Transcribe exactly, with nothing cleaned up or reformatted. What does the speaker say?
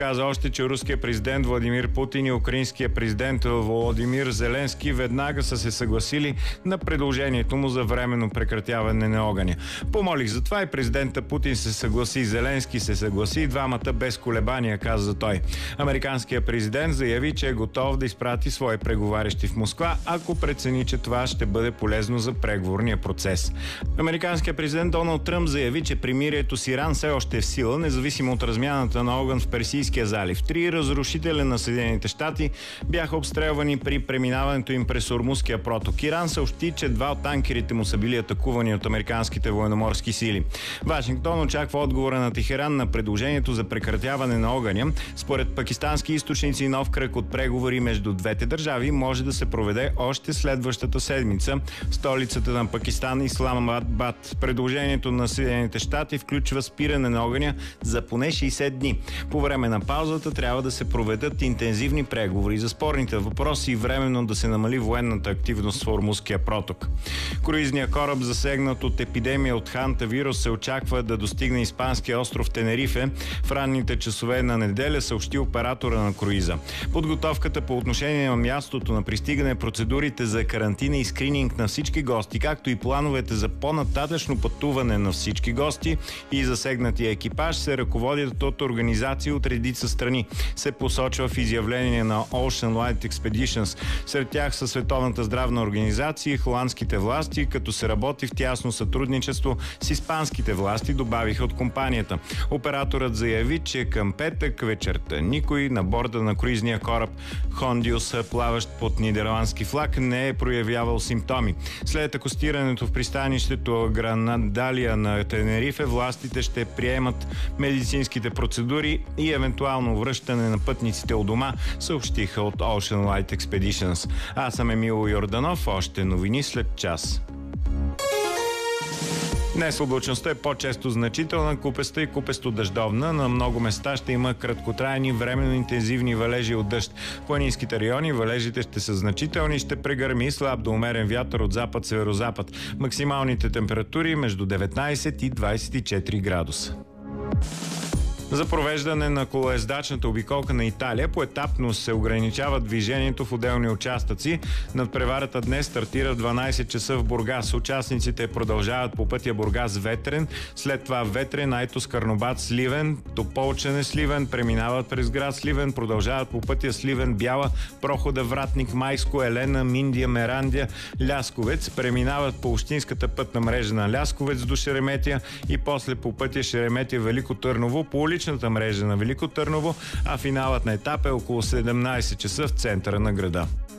Каза още, че руският президент Владимир Путин и украинският президент Володимир Зеленски веднага са се съгласили на предложението му за временно прекратяване на огъня. Помолих за това и президента Путин се съгласи, Зеленски се съгласи, двамата без колебания, каза той. Американският президент заяви, че е готов да изпрати свои преговарящи в Москва, ако прецени, че това ще бъде полезно за преговорния процес. Американският президент Доналд Тръмп заяви, че примирието с Иран все още е в сила, независимо от размяната на огън в Персийския залив. Три разрушители на Съединените щати бяха обстрелвани при преминаването им през Ормузския проток. Иран съобщи, че два от танкерите му са били атакувани от американските военноморски сили. Вашингтон очаква отговора на Техеран на предложението за прекратяване на огъня. Според пакистански източници, нов кръг от преговори между двете държави може да се проведе още следващата седмица в столицата на Пакистан, Исламабад. Предложението на Съединените щати включва спиране на огъня за поне шейсет дни. По време на паузата трябва да се проведат интензивни преговори за спорните въпроси и временно да се намали военната активност в Ормузския проток. Круизният кораб, засегнат от епидемия от хантавирус, се очаква да достигне испанския остров Тенерифе в ранните часове на неделя, съобщи оператора на круиза. Подготовката по отношение на мястото на пристигане, процедурите за карантина и скрининг на всички гости, както и плановете за по-нататъчно пътуване на всички гости и засегнатия екипаж се ръководят от организации от редица страни, се посочва в изявление на Ocean Light Expeditions. Сред тях са Световната здравна организация и холандските власти, като се работи в тясно сътрудничество с испанските власти, добавиха от компанията. Операторът заяви, че към петък вечерта никой на борда на круизния кораб Хондиус, плаващ под нидерландски флаг, не е проявявал симптоми. След акостирането в пристанището Гранадалия на Тенерифе, властите ще приемат медицинските процедури и евентуално връщане на пътниците у дома, съобщиха от Ocean Light Expeditions. Аз съм Емило Йорданов, още новини след час. Днес облачността е по-често значителна, купеста и купесто-дъждовна. На много места ще има краткотрайни, временно интензивни валежи от дъжд. В планинските райони валежите ще са значителни, ще прегърми слаб до умерен вятър от запад-северозапад. Максималните температури между деветнайсет и двайсет и четири градуса. За провеждане на колоездачната обиколка на Италия поетапно се ограничава движението в отделни участъци. Надпреварата днес стартира в дванайсет часа в Бургас. Участниците продължават по пътя Бургас-Ветрен, след това Ветрен, Айтос, Карнобат, Сливен, Тополчене, Сливен, преминават през град Сливен, продължават по пътя Сливен, Бяла, Прохода, Вратник, Майско, Елена, Миндия, Мерандия, Лясковец, преминават по общинската пътна мрежа на Лясковец до Шереметия и после по пътя Шереметия, Велико Търново, по уличната мрежа на Велико Търново, а финалът на етап е около седемнайсет часа в центъра на града.